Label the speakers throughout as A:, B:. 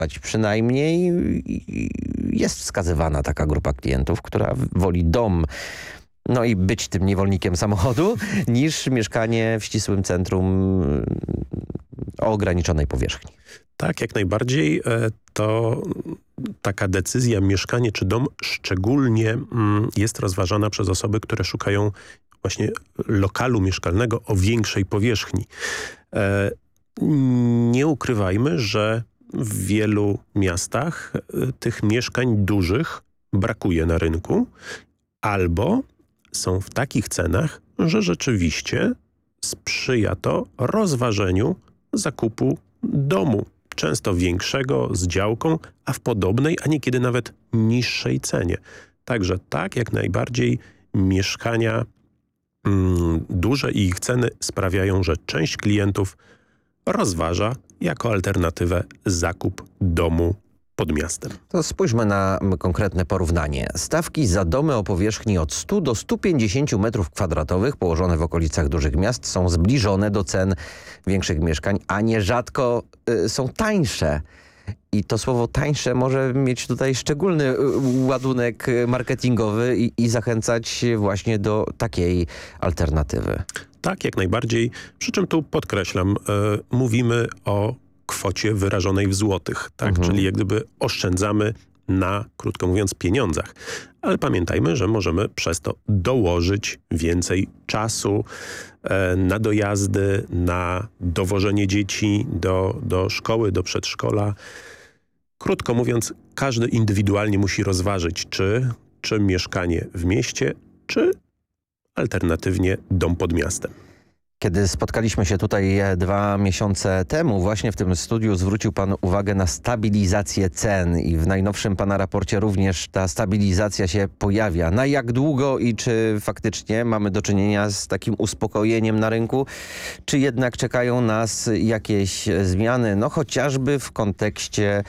A: Przynajmniej jest wskazywana taka grupa klientów, która woli dom, no i być tym niewolnikiem samochodu, niż mieszkanie w ścisłym centrum o ograniczonej powierzchni.
B: Tak, jak najbardziej. To taka decyzja mieszkanie czy dom szczególnie jest rozważana przez osoby, które szukają właśnie lokalu mieszkalnego o większej powierzchni. Nie ukrywajmy, że w wielu miastach tych mieszkań dużych brakuje na rynku albo są w takich cenach, że rzeczywiście sprzyja to rozważeniu zakupu domu. Często większego, z działką, a w podobnej, a niekiedy nawet niższej cenie. Także tak, jak najbardziej mieszkania duże i ich ceny sprawiają, że część klientów rozważa jako alternatywę zakup domu pod miastem.
A: To spójrzmy na konkretne porównanie. Stawki za domy o powierzchni od 100 do 150 m2 położone w okolicach dużych miast są zbliżone do cen większych mieszkań, a nierzadko są tańsze. I to słowo tańsze może mieć tutaj szczególny ładunek marketingowy i zachęcać właśnie do takiej alternatywy.
B: Tak, jak najbardziej. Przy czym tu podkreślam, mówimy o kwocie wyrażonej w złotych, tak? Czyli jak gdyby oszczędzamy na, krótko mówiąc, pieniądzach. Ale pamiętajmy, że możemy przez to dołożyć więcej czasu na dojazdy, na dowożenie dzieci do szkoły, do przedszkola. Krótko mówiąc, każdy indywidualnie musi rozważyć, czy mieszkanie w mieście, czy alternatywnie dom pod miastem.
A: Kiedy spotkaliśmy się tutaj 2 miesiące temu, właśnie w tym studiu zwrócił pan uwagę na stabilizację cen i w najnowszym pana raporcie również ta stabilizacja się pojawia. Na jak długo i czy faktycznie mamy do czynienia z takim uspokojeniem na rynku, czy jednak czekają nas jakieś zmiany, no chociażby w kontekście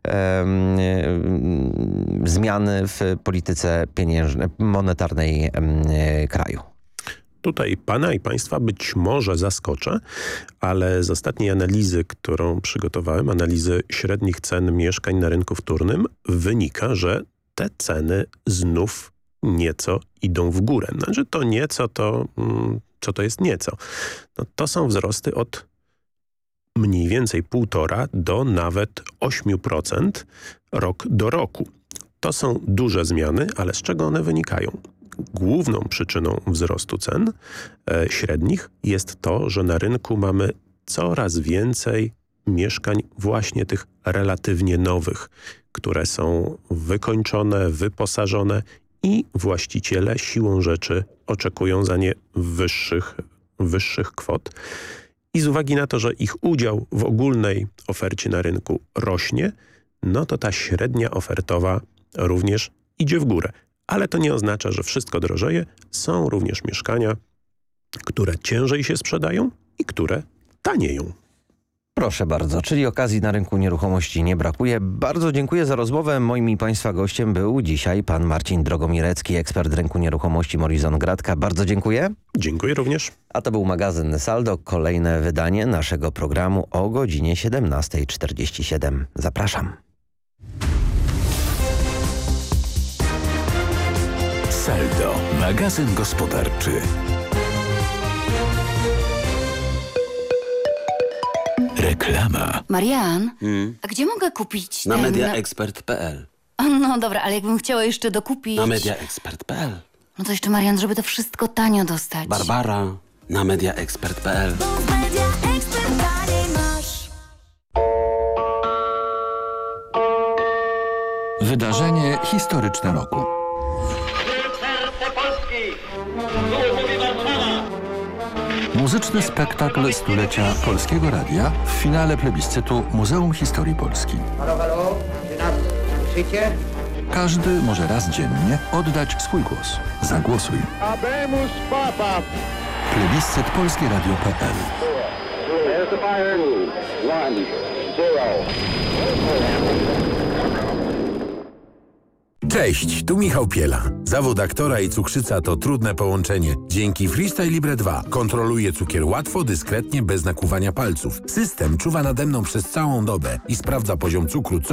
A: zmiany w polityce pieniężnej, monetarnej kraju?
B: Tutaj pana i państwa być może zaskoczę, ale z ostatniej analizy, którą przygotowałem, analizy średnich cen mieszkań na rynku wtórnym, wynika, że te ceny znów nieco idą w górę. Znaczy to nieco, co to jest nieco? No, to są wzrosty od mniej więcej 1,5 do nawet 8% rok do roku. To są duże zmiany, ale z czego one wynikają? Główną przyczyną wzrostu cen średnich jest to, że na rynku mamy coraz więcej mieszkań właśnie tych relatywnie nowych, które są wykończone, wyposażone i właściciele siłą rzeczy oczekują za nie wyższych kwot. I z uwagi na to, że ich udział w ogólnej ofercie na rynku rośnie, no to ta średnia ofertowa również idzie w górę. Ale to nie oznacza, że wszystko drożeje. Są również mieszkania, które ciężej się sprzedają i które tanieją.
A: Proszę bardzo, czyli okazji na rynku nieruchomości nie brakuje. Bardzo dziękuję za rozmowę. Moim i państwa gościem był dzisiaj pan Marcin Drogomirecki, ekspert rynku nieruchomości Morison Gradka. Bardzo dziękuję.
B: Dziękuję również.
A: A to był magazyn Saldo, kolejne wydanie naszego programu o godzinie 17:47. Zapraszam.
C: Saldo, magazyn gospodarczy. Reklama.
D: Marian, a gdzie mogę kupić
E: Na
D: ten...
E: mediaexpert.pl.
D: No dobra, ale jakbym chciała jeszcze dokupić...
E: Na mediaexpert.pl.
D: No to jeszcze, Marian, żeby to wszystko tanio dostać.
E: Barbara. Na mediaexpert.pl.
C: Wydarzenie historyczne roku. Muzyczny spektakl stulecia Polskiego Radia w finale plebiscytu Muzeum Historii Polski.
F: Halo, halo, czy nas słyszycie?
C: Każdy może raz dziennie oddać swój głos. Zagłosuj.
G: Habemus Papa.
C: Plebiscyt polskieradio.pl.
G: There's the fire. 1, 0.
H: Cześć, tu Michał Piela. Zawód aktora i cukrzyca to trudne połączenie. Dzięki Freestyle Libre 2 kontroluję cukier łatwo, dyskretnie, bez nakłuwania palców. System czuwa nade mną przez całą dobę i sprawdza poziom cukru co